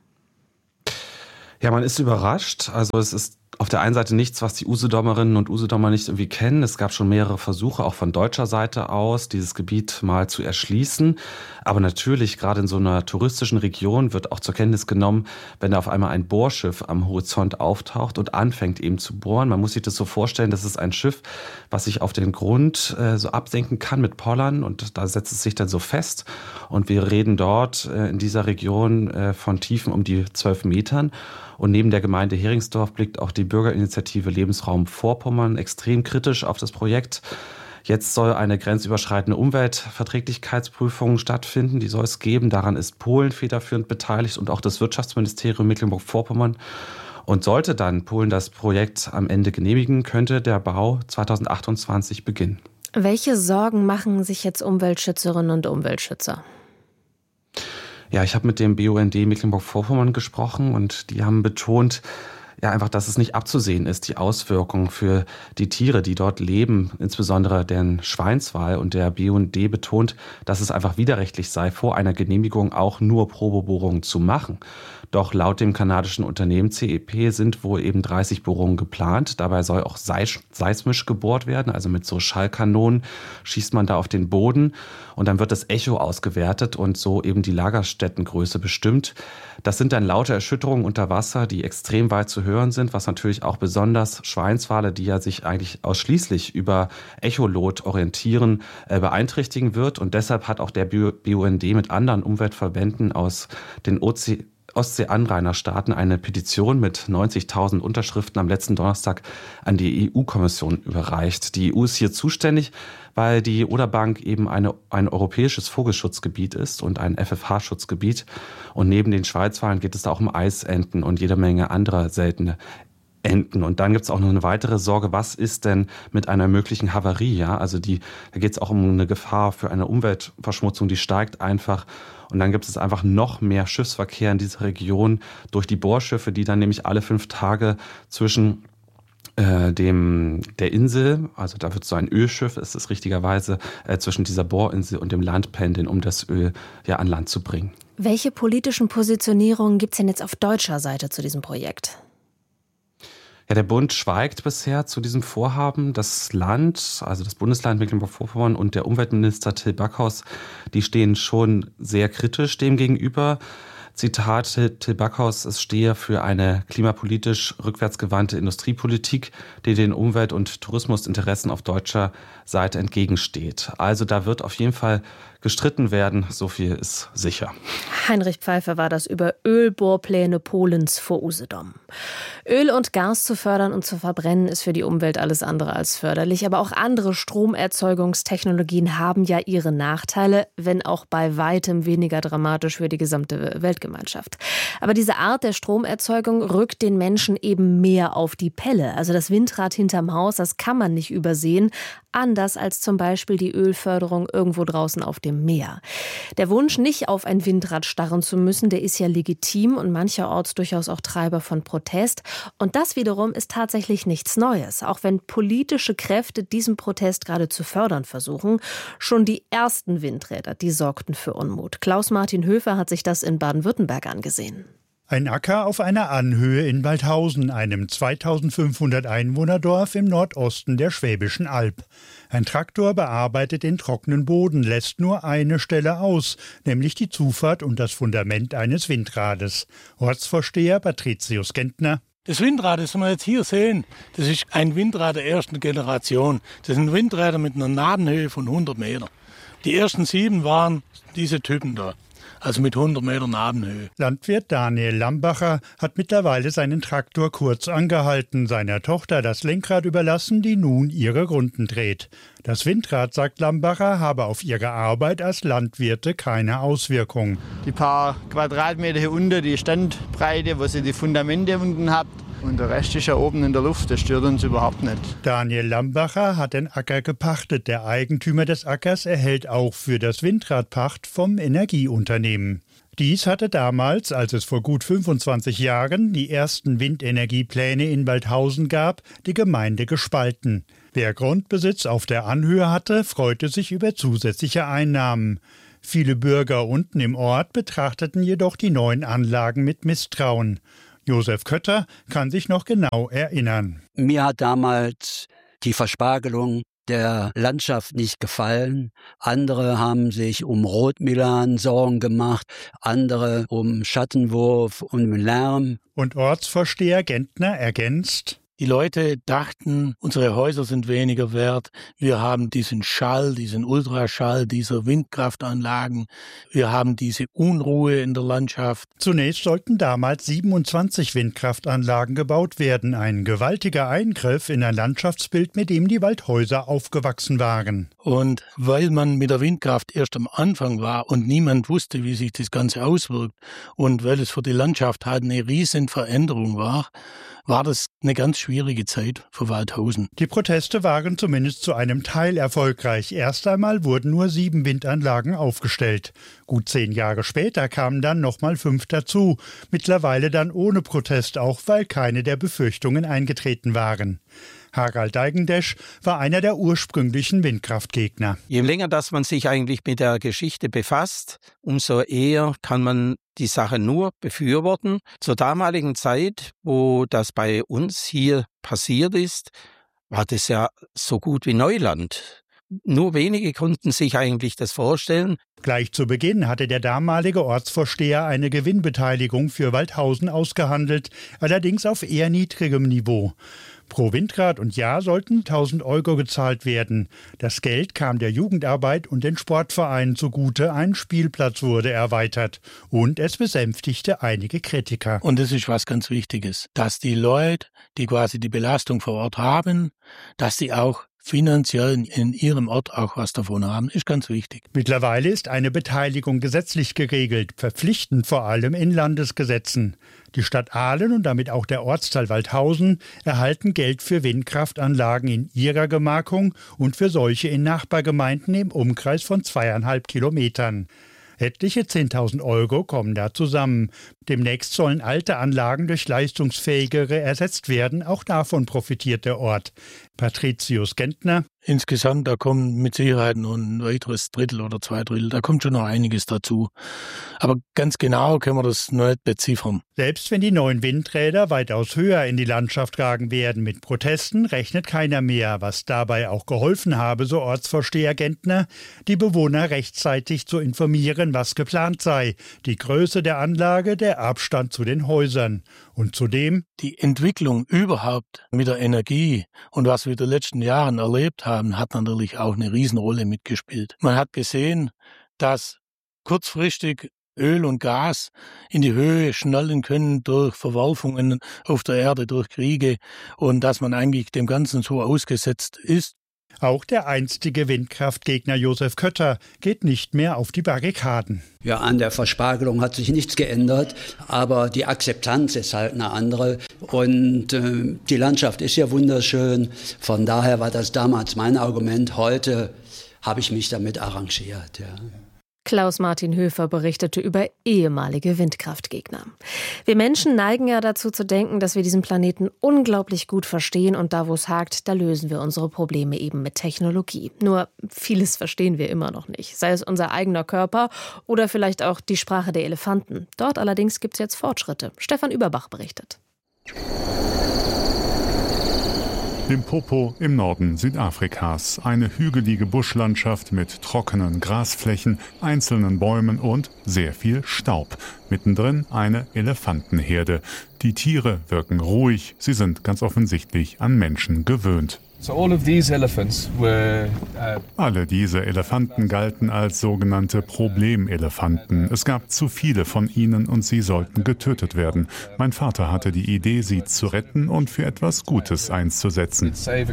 Ja, man ist überrascht. Also es ist auf der einen Seite nichts, was die Usedomerinnen und Usedomer nicht irgendwie kennen. Es gab schon mehrere Versuche, auch von deutscher Seite aus, dieses Gebiet mal zu erschließen. Aber natürlich, gerade in so einer touristischen Region wird auch zur Kenntnis genommen, wenn da auf einmal ein Bohrschiff am Horizont auftaucht und anfängt eben zu bohren. Man muss sich das so vorstellen, das ist ein Schiff, was sich auf den Grund äh, so absenken kann mit Pollern und da setzt es sich dann so fest. Und wir reden dort äh, in dieser Region äh, von Tiefen um die zwölf Metern. Und neben der Gemeinde Heringsdorf blickt auch die Bürgerinitiative Lebensraum Vorpommern extrem kritisch auf das Projekt. Jetzt soll eine grenzüberschreitende Umweltverträglichkeitsprüfung stattfinden. Die soll es geben. Daran ist Polen federführend beteiligt und auch das Wirtschaftsministerium Mecklenburg-Vorpommern. Und sollte dann Polen das Projekt am Ende genehmigen, könnte der Bau zweitausendachtundzwanzig beginnen. Welche Sorgen machen sich jetzt Umweltschützerinnen und Umweltschützer? Ja, ich habe mit dem B U N D Mecklenburg-Vorpommern gesprochen und die haben betont, ja, einfach, dass es nicht abzusehen ist, die Auswirkungen für die Tiere, die dort leben, insbesondere den Schweinswal. Und der B U N D betont, dass es einfach widerrechtlich sei, vor einer Genehmigung auch nur Probebohrungen zu machen. Doch laut dem kanadischen Unternehmen C E P sind wohl eben dreißig Bohrungen geplant. Dabei soll auch seismisch gebohrt werden, also mit so Schallkanonen schießt man da auf den Boden und dann wird das Echo ausgewertet und so eben die Lagerstättengröße bestimmt. Das sind dann laute Erschütterungen unter Wasser, die extrem weit zu hören sind, was natürlich auch besonders Schweinswale, die ja sich eigentlich ausschließlich über Echolot orientieren, beeinträchtigen wird. Und deshalb hat auch der B U N D mit anderen Umweltverbänden aus den Oze- Ostsee-Anrainerstaaten eine Petition mit neunzigtausend Unterschriften am letzten Donnerstag an die E U-Kommission überreicht. Die E U ist hier zuständig, weil die Oderbank eben eine, ein europäisches Vogelschutzgebiet ist und ein F F H-Schutzgebiet. Und neben den Schweizwalen geht es da auch um Eisenten und jede Menge anderer seltene Enten. Und dann gibt es auch noch eine weitere Sorge, was ist denn mit einer möglichen Havarie? Ja? Also die, da geht es auch um eine Gefahr für eine Umweltverschmutzung, die steigt einfach. Und dann gibt es einfach noch mehr Schiffsverkehr in dieser Region durch die Bohrschiffe, die dann nämlich alle fünf Tage zwischen äh, dem der Insel, also da wird so ein Ölschiff, ist es richtigerweise, äh, zwischen dieser Bohrinsel und dem Land pendeln, um das Öl ja an Land zu bringen. Welche politischen Positionierungen gibt es denn jetzt auf deutscher Seite zu diesem Projekt? Ja, der Bund schweigt bisher zu diesem Vorhaben. Das Land, also das Bundesland Mecklenburg-Vorpommern und der Umweltminister Till Backhaus, die stehen schon sehr kritisch dem gegenüber. Zitat Till Backhaus, es stehe für eine klimapolitisch rückwärtsgewandte Industriepolitik, die den Umwelt- und Tourismusinteressen auf deutscher Seite entgegensteht. Also da wird auf jeden Fall gestritten werden, so viel ist sicher. Heinrich Pfeiffer war das über Ölbohrpläne Polens vor Usedom. Öl und Gas zu fördern und zu verbrennen ist für die Umwelt alles andere als förderlich. Aber auch andere Stromerzeugungstechnologien haben ja ihre Nachteile, wenn auch bei weitem weniger dramatisch für die gesamte Weltgemeinschaft. Aber diese Art der Stromerzeugung rückt den Menschen eben mehr auf die Pelle. Also das Windrad hinterm Haus, das kann man nicht übersehen. Anders als zum Beispiel die Ölförderung irgendwo draußen auf dem Meer. Der Wunsch, nicht auf ein Windrad starren zu müssen, der ist ja legitim und mancherorts durchaus auch Treiber von Protest. Und das wiederum ist tatsächlich nichts Neues. Auch wenn politische Kräfte diesen Protest gerade zu fördern versuchen. Schon die ersten Windräder, die sorgten für Unmut. Klaus-Martin Höfer hat sich das in Baden-Württemberg angesehen. Ein Acker auf einer Anhöhe in Waldhausen, einem zweitausendfünfhundert Einwohnerdorf im Nordosten der Schwäbischen Alb. Ein Traktor bearbeitet den trockenen Boden, lässt nur eine Stelle aus, nämlich die Zufahrt und das Fundament eines Windrades. Ortsvorsteher Patricius Gentner. Das Windrad, das wir jetzt hier sehen, das ist ein Windrad der ersten Generation. Das sind Windräder mit einer Nadenhöhe von hundert Meter. Die ersten sieben waren diese Typen da. also mit hundert Metern Nabenhöhe. Landwirt Daniel Lambacher hat mittlerweile seinen Traktor kurz angehalten, seiner Tochter das Lenkrad überlassen, die nun ihre Runden dreht. Das Windrad, sagt Lambacher, habe auf ihre Arbeit als Landwirte keine Auswirkung. Die paar Quadratmeter hier unten, die Standbreite, wo sie die Fundamente unten habt, und der Rest ist ja oben in der Luft, das stört uns überhaupt nicht. Daniel Lambacher hat den Acker gepachtet. Der Eigentümer des Ackers erhält auch für das Windrad Pacht vom Energieunternehmen. Dies hatte damals, als es vor gut fünfundzwanzig Jahren die ersten Windenergiepläne in Waldhausen gab, die Gemeinde gespalten. Wer Grundbesitz auf der Anhöhe hatte, freute sich über zusätzliche Einnahmen. Viele Bürger unten im Ort betrachteten jedoch die neuen Anlagen mit Misstrauen. Josef Kötter kann sich noch genau erinnern. Mir hat damals die Verspargelung der Landschaft nicht gefallen. Andere haben sich um Rotmilan Sorgen gemacht, andere um Schattenwurf und um Lärm. Und Ortsvorsteher Gentner ergänzt: Die Leute dachten, unsere Häuser sind weniger wert. Wir haben diesen Schall, diesen Ultraschall dieser Windkraftanlagen. Wir haben diese Unruhe in der Landschaft. Zunächst sollten damals siebenundzwanzig Windkraftanlagen gebaut werden. Ein gewaltiger Eingriff in ein Landschaftsbild, mit dem die Waldhäuser aufgewachsen waren. Und weil man mit der Windkraft erst am Anfang war und niemand wusste, wie sich das Ganze auswirkt, und weil es für die Landschaft halt eine riesen Veränderung war, war das eine ganz schwierige Zeit für Waldhausen. Die Proteste waren zumindest zu einem Teil erfolgreich. Erst einmal wurden nur sieben Windanlagen aufgestellt. Gut zehn Jahre später kamen dann nochmal fünf dazu. Mittlerweile dann ohne Protest, auch weil keine der Befürchtungen eingetreten waren. Harald Deigendesch war einer der ursprünglichen Windkraftgegner. Je länger, dass man sich eigentlich mit der Geschichte befasst, umso eher kann man die Sache nur befürworten. Zur damaligen Zeit, wo das bei uns hier passiert ist, war das ja so gut wie Neuland. Nur wenige konnten sich eigentlich das vorstellen. Gleich zu Beginn hatte der damalige Ortsvorsteher eine Gewinnbeteiligung für Waldhausen ausgehandelt, allerdings auf eher niedrigem Niveau. Pro Windrad und Jahr sollten tausend Euro gezahlt werden. Das Geld kam der Jugendarbeit und den Sportvereinen zugute. Ein Spielplatz wurde erweitert und es besänftigte einige Kritiker. Und das ist was ganz Wichtiges, dass die Leute, die quasi die Belastung vor Ort haben, dass sie auch finanziell in ihrem Ort auch was davon haben, ist ganz wichtig. Mittlerweile ist eine Beteiligung gesetzlich geregelt, verpflichtend vor allem in Landesgesetzen. Die Stadt Ahlen und damit auch der Ortsteil Waldhausen erhalten Geld für Windkraftanlagen in ihrer Gemarkung und für solche in Nachbargemeinden im Umkreis von zweieinhalb Kilometern. Etliche zehntausend Euro kommen da zusammen. Demnächst sollen alte Anlagen durch leistungsfähigere ersetzt werden. Auch davon profitiert der Ort. Patricius Gentner. Insgesamt, da kommen mit Sicherheit noch ein weiteres Drittel oder zwei Drittel. Da kommt schon noch einiges dazu. Aber ganz genau können wir das noch nicht beziffern. Selbst wenn die neuen Windräder weitaus höher in die Landschaft ragen werden, mit Protesten rechnet keiner mehr. Was dabei auch geholfen habe, so Ortsvorsteher Gentner, die Bewohner rechtzeitig zu informieren, was geplant sei. Die Größe der Anlage, der Abstand zu den Häusern. Und zudem die Entwicklung überhaupt mit der Energie und was wir in den letzten Jahren erlebt haben, hat natürlich auch eine Riesenrolle mitgespielt. Man hat gesehen, dass kurzfristig Öl und Gas in die Höhe schnallen können durch Verwerfungen auf der Erde, durch Kriege und dass man eigentlich dem Ganzen so ausgesetzt ist. Auch der einstige Windkraftgegner Josef Kötter geht nicht mehr auf die Barrikaden. Ja, an der Verspargelung hat sich nichts geändert, aber die Akzeptanz ist halt eine andere. Und äh, die Landschaft ist ja wunderschön. Von daher war das damals mein Argument. Heute habe ich mich damit arrangiert, ja. Klaus-Martin Höfer berichtete über ehemalige Windkraftgegner. Wir Menschen neigen ja dazu zu denken, dass wir diesen Planeten unglaublich gut verstehen und da, wo es hakt, da lösen wir unsere Probleme eben mit Technologie. Nur vieles verstehen wir immer noch nicht, sei es unser eigener Körper oder vielleicht auch die Sprache der Elefanten. Dort allerdings gibt es jetzt Fortschritte. Stefan Überbach berichtet. Limpopo im Norden Südafrikas. Eine hügelige Buschlandschaft mit trockenen Grasflächen, einzelnen Bäumen und sehr viel Staub. Mittendrin eine Elefantenherde. Die Tiere wirken ruhig, sie sind ganz offensichtlich an Menschen gewöhnt. Alle diese Elefanten galten als sogenannte Problemelefanten. Es gab zu viele von ihnen und sie sollten getötet werden. Mein Vater hatte die Idee, sie zu retten und für etwas Gutes einzusetzen.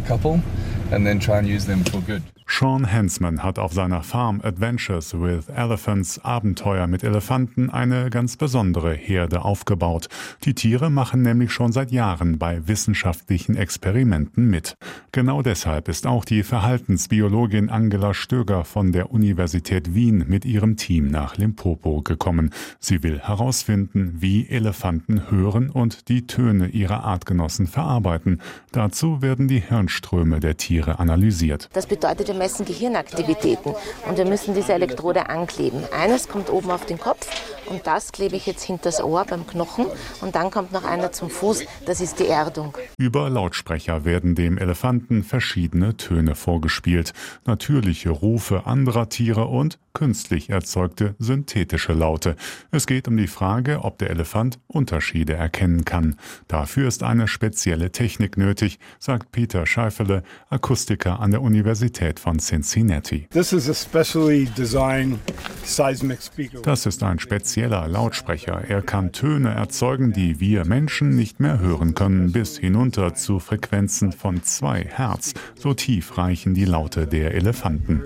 Sean Hensman hat auf seiner Farm Adventures with Elephants Abenteuer mit Elefanten eine ganz besondere Herde aufgebaut. Die Tiere machen nämlich schon seit Jahren bei wissenschaftlichen Experimenten mit. Genau deshalb ist auch die Verhaltensbiologin Angela Stöger von der Universität Wien mit ihrem Team nach Limpopo gekommen. Sie will herausfinden, wie Elefanten hören und die Töne ihrer Artgenossen verarbeiten. Dazu werden die Hirnströme der Tiere analysiert. Das bedeutet, wir messen Gehirnaktivitäten und wir müssen diese Elektrode ankleben. Eines kommt oben auf den Kopf und das klebe ich jetzt hinter das Ohr beim Knochen und dann kommt noch einer zum Fuß, das ist die Erdung. Über Lautsprecher werden dem Elefanten verschiedene Töne vorgespielt. Natürliche Rufe anderer Tiere und künstlich erzeugte synthetische Laute. Es geht um die Frage, ob der Elefant Unterschiede erkennen kann. Dafür ist eine spezielle Technik nötig, sagt Peter Scheifele, Akustiker an der Universität von Cincinnati. Das ist ein spezieller Lautsprecher. Er kann Töne erzeugen, die wir Menschen nicht mehr hören können, bis hinunter zu Frequenzen von zwei Hertz. So tief reichen die Laute der Elefanten.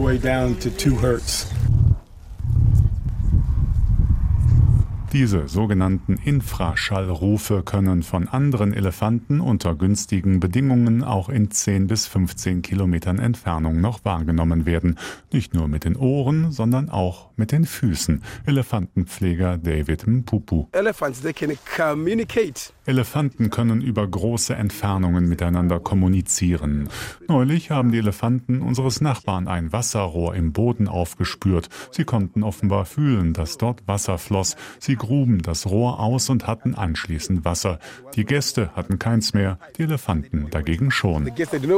Diese sogenannten Infraschallrufe können von anderen Elefanten unter günstigen Bedingungen auch in zehn bis fünfzehn Kilometern Entfernung noch wahrgenommen werden. Nicht nur mit den Ohren, sondern auch mit den Füßen. Elefantenpfleger David Mpupu. Elefanten können über große Entfernungen miteinander kommunizieren. Neulich haben die Elefanten unseres Nachbarn ein Wasserrohr im Boden aufgespürt. Sie konnten offenbar fühlen, dass dort Wasser floss. Sie gruben das Rohr aus und hatten anschließend Wasser. Die Gäste hatten keins mehr, die Elefanten dagegen schon.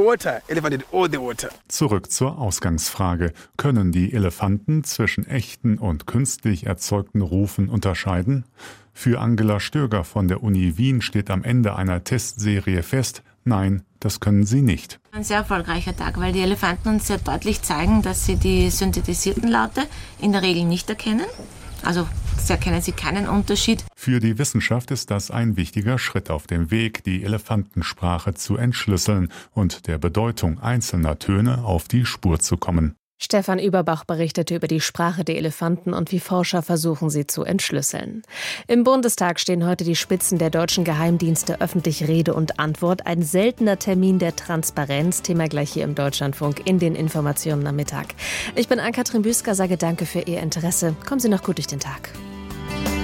Zurück zur Ausgangsfrage. Können die Elefanten zwischen echten und künstlich erzeugten Rufen unterscheiden? Für Angela Stöger von der Uni Wien steht am Ende einer Testserie fest, nein, das können sie nicht. Ein sehr erfolgreicher Tag, weil die Elefanten uns sehr deutlich zeigen, dass sie die synthetisierten Laute in der Regel nicht erkennen. Also da erkennen sie keinen Unterschied. Für die Wissenschaft ist das ein wichtiger Schritt auf dem Weg, die Elefantensprache zu entschlüsseln und der Bedeutung einzelner Töne auf die Spur zu kommen. Stefan Überbach berichtete über die Sprache der Elefanten und wie Forscher versuchen, sie zu entschlüsseln. Im Bundestag stehen heute die Spitzen der deutschen Geheimdienste öffentlich Rede und Antwort. Ein seltener Termin der Transparenz. Thema gleich hier im Deutschlandfunk in den Informationen am Mittag. Ich bin Ann-Kathrin Büsker, sage danke für Ihr Interesse. Kommen Sie noch gut durch den Tag.